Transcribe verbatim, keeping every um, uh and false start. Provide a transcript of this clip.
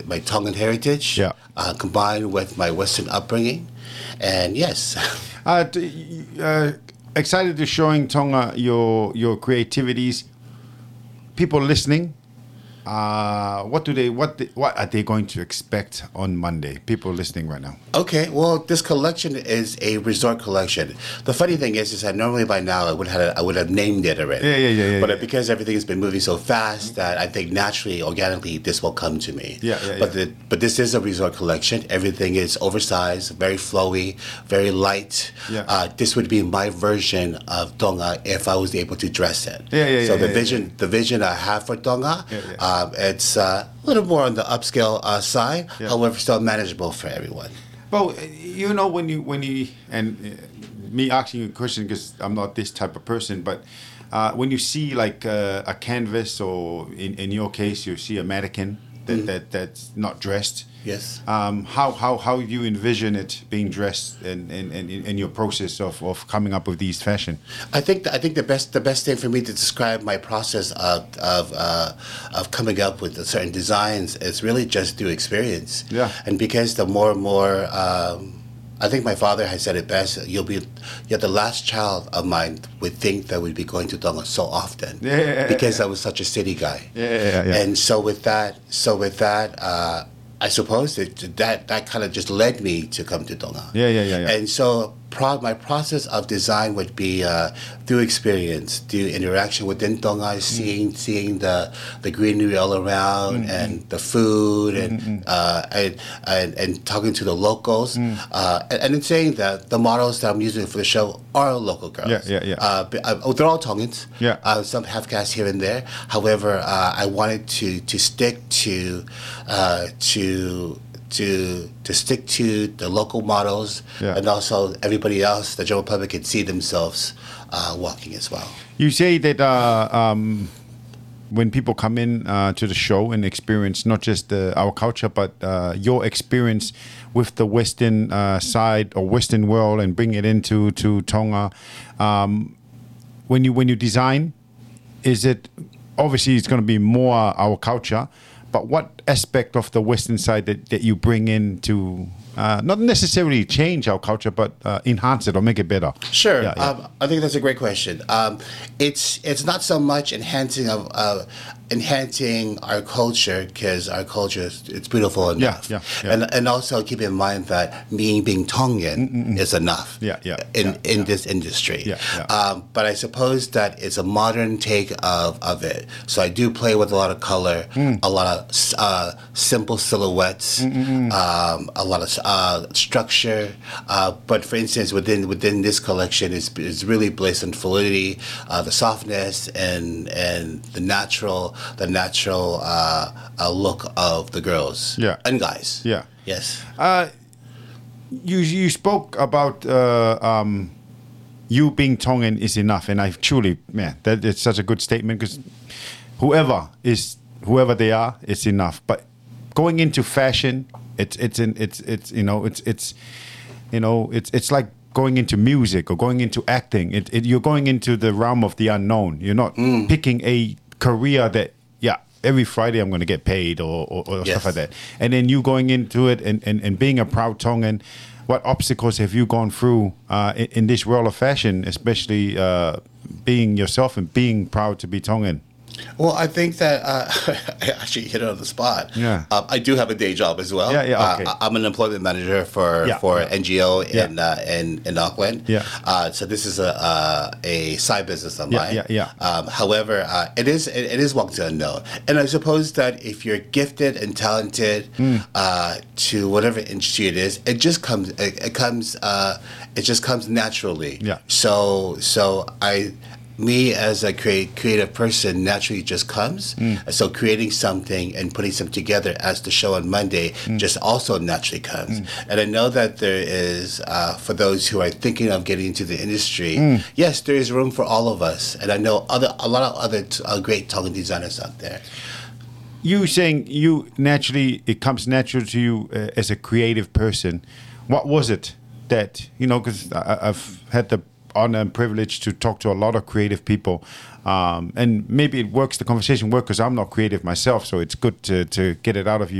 my Tongan heritage, Yeah. uh, combined with my Western upbringing, and yes. Uh, d- uh, excited to showing Tonga your your creativities. People listening, uh, what do they what they, what are they going to expect on Monday? People listening right now. Okay, well, this collection is a resort collection. The funny thing is, is that normally by now I would have I would have named it already. Yeah, yeah, yeah, yeah, But yeah. because everything has been moving so fast, that I think naturally, organically, this will come to me. Yeah, yeah, But yeah. the but this is a resort collection. Everything is oversized, very flowy, very light. Yeah. Uh, this would be my version of Tonga if I was able to dress it. Yeah, yeah, So yeah, the yeah, vision, yeah. the vision I have for Tonga, Yeah, yeah. Um, it's uh, a little more on the upscale uh, side. Yeah. However, still manageable for everyone. Well, you know when you when you and uh, me asking you a question because I'm not this type of person, but uh, when you see like uh, a canvas or in, in your case you see a mannequin that, that that's not dressed. Yes. Um, how how how you envision it being dressed in in, in, in your process of, of coming up with these fashion? I think I think the best the best thing for me to describe my process of of uh, of coming up with certain designs is really just through experience. Yeah. And because the more and more, um, I think my father has said it best. You'll be, you're the last child of mine would think that we'd be going to Tonga so often. Yeah, yeah, yeah, because yeah. I was such a city guy. Yeah, yeah, yeah, yeah. And so with that, so with that. Uh, I suppose that that, that kind of just led me to come to Tonga. Yeah, yeah, yeah, yeah. And so pro- my process of design would be uh, through experience, through interaction within Tonga, seeing seeing the the greenery all around Mm-hmm. and the food and, uh, and and and talking to the locals, Mm. uh, and, and then saying that the models that I'm using for the show are local girls. Yeah, yeah, yeah. Uh, but, uh, oh, they're all Tongans. Yeah. Uh, some half caste here and there. However, uh, I wanted to to stick to uh, to to to stick to the local models, Yeah. and also everybody else, the general public, can see themselves uh, walking as well. You say that uh, um, when people come in uh, to the show and experience not just uh, our culture, but uh, your experience with the Western uh, side or Western world and bring it into to Tonga, um, when you when you design, is it obviously it's going to be more our culture, but what aspect of the Western side that, that you bring in to uh, not necessarily change our culture, but uh, enhance it or make it better? Sure, Yeah, yeah. Um, I think that's a great question. Um, it's it's not so much enhancing of uh, enhancing our culture, because our culture is it's beautiful enough. yeah, yeah. And and also keep in mind that me being Tongan is enough. Yeah, yeah, In yeah, in yeah. this industry. Yeah, yeah. Um, but I suppose that it's a modern take of, of it. So I do play with a lot of color, Mm. a lot of uh, simple silhouettes, um, a lot of uh, structure. Uh, but for instance, within within this collection, is is really based on fluidity, uh, the softness, and and the natural the natural uh, uh, look of the girls Yeah. and guys. Yeah. Yes. Uh, you you spoke about uh, um, you being Tongan is enough, and I truly, man, that is such a good statement, because whoever is whoever they are, it's enough. But going into fashion, it's it's in, it's it's you know it's it's you know it's it's like going into music or going into acting. It, it you're going into the realm of the unknown. You're not picking a career that yeah. Every Friday I'm going to get paid or, or, or Yes. stuff like that. And then you going into it and, and, and being a proud Tongan, what obstacles have you gone through uh, in, in this world of fashion, especially uh, being yourself and being proud to be Tongan? Well, I think that uh, I actually hit it on the spot. Yeah. Um, I do have a day job as well. Yeah, yeah, okay. Uh, I- I'm an employment manager for Yeah, for yeah. N G O Yeah. in uh, in in Auckland. Yeah. Uh, so this is a uh, a side business of Yeah, mine. yeah, yeah. Um, however, uh, it is it, it is welcome to unknown, and I suppose that if you're gifted and talented Mm. uh, to whatever industry it is, it just comes it, it comes uh, it just comes naturally. Yeah. So so I. Me as a create, creative person naturally just comes. So creating something and putting something together as the show on Monday just also naturally comes. And I know that there is, uh, for those who are thinking of getting into the industry, yes, there is room for all of us. And I know other a lot of other t- uh, great Tongan designers out there. You saying you naturally, it comes natural to you uh, as a creative person. What was it that, you know, because I've had the honor and privilege to talk to a lot of creative people, um, and maybe it works, the conversation works because I'm not creative myself, so it's good to, to get it out of you.